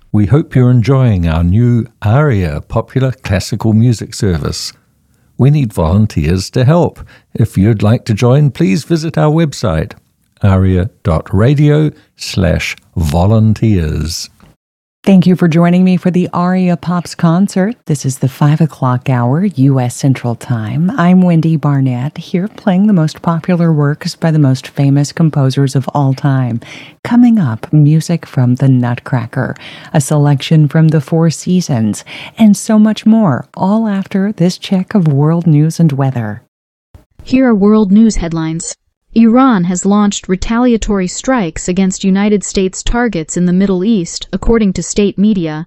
We hope you're enjoying our new ARIA popular classical music service. We need volunteers to help. If you'd like to join, please visit our website, aria.radio/volunteers. Thank you for joining me for the Aria Pops concert. This is the 5 o'clock hour, U.S. Central Time. I'm Wendy Barnett, here playing the most popular works by the most famous composers of all time. Coming up, music from the Nutcracker, a selection from the Four Seasons, and so much more, all after this check of world news and weather. Here are world news headlines. Iran has launched retaliatory strikes against United States targets in the Middle East, according to state media.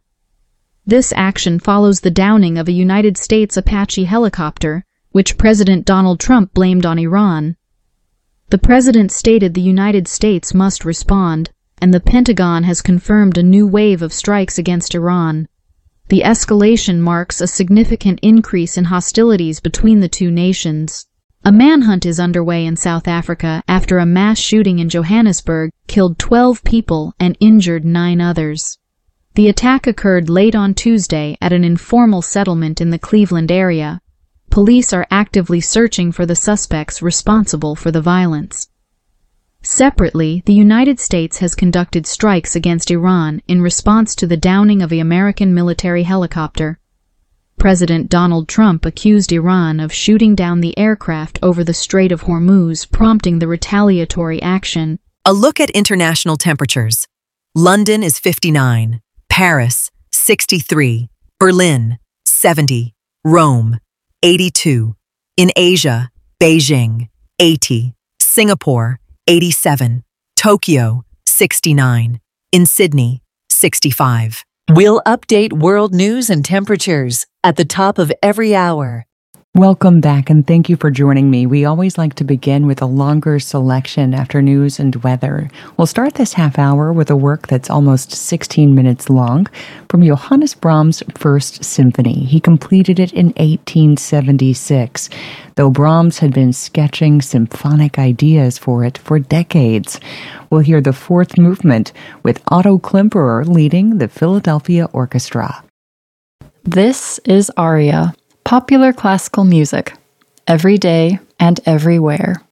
This action follows the downing of a United States Apache helicopter, which President Donald Trump blamed on Iran. The president stated the United States must respond, and the Pentagon has confirmed a new wave of strikes against Iran. The escalation marks a significant increase in hostilities between the two nations. A manhunt is underway in South Africa after a mass shooting in Johannesburg killed 12 people and injured 9 others. The attack occurred late on Tuesday at an informal settlement in the Cleveland area. Police are actively searching for the suspects responsible for the violence. Separately, the United States has conducted strikes against Iran in response to the downing of the American military helicopter. President Donald Trump accused Iran of shooting down the aircraft over the Strait of Hormuz, prompting the retaliatory action. A look at international temperatures. London is 59, Paris 63, Berlin 70, Rome 82. In Asia, Beijing 80, Singapore 87, Tokyo 69, in Sydney 65. We'll update world news and temperatures at the top of every hour. Welcome back, and thank you for joining me. We always like to begin with a longer selection after news and weather. We'll start this half hour with a work that's almost 16 minutes long from Johannes Brahms' First Symphony. He completed it in 1876, though Brahms had been sketching symphonic ideas for it for decades. We'll hear the fourth movement with Otto Klemperer leading the Philadelphia Orchestra. This is Aria, popular classical music, every day and everywhere.